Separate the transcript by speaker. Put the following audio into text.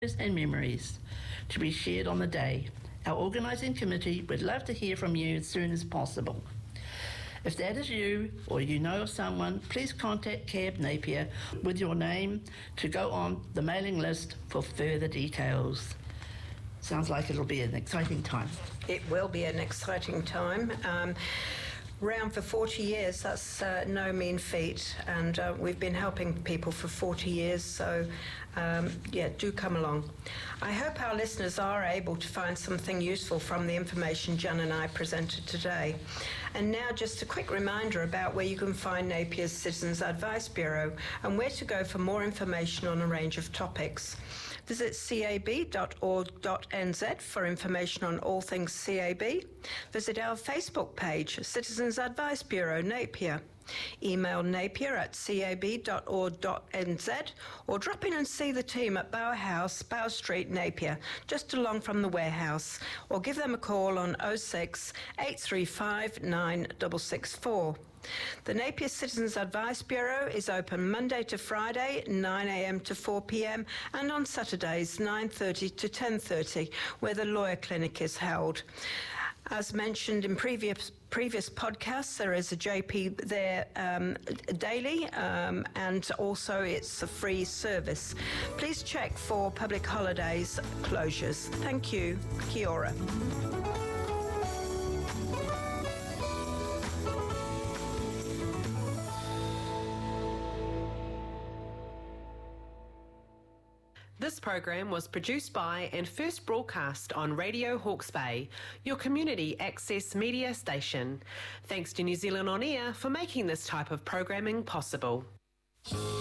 Speaker 1: and memories to be shared on the day. Our organising committee would love to hear from you as soon as possible. If that is you or you know of someone, please contact Cab Napier with your name to go on the mailing list for further details. Sounds like it'll be an exciting time.
Speaker 2: It will be an exciting time. Round for 40 years, that's no mean feat, and we've been helping people for 40 years, so do come along. I hope our listeners are able to find something useful from the information Jan and I presented today. And now just a quick reminder about where you can find Napier's Citizens Advice Bureau and where to go for more information on a range of topics. Visit cab.org.nz for information on all things CAB. Visit our Facebook page, Citizens Advice Bureau, Napier. Email napier@cab.org.nz or drop in and see the team at Bower House, Bower Street, Napier, just along from the warehouse, or give them a call on 06 835 9664. The Napier Citizens Advice Bureau is open Monday to Friday, 9 a.m. to 4 p.m, and on Saturdays, 9:30 to 10:30, where the lawyer clinic is held. As mentioned in previous podcasts, there is a JP there daily, and also it's a free service. Please check for public holidays closures. Thank you. Kia ora.
Speaker 3: This program was produced by and first broadcast on Radio Hawke's Bay, your community access media station. Thanks to New Zealand On Air for making this type of programming possible.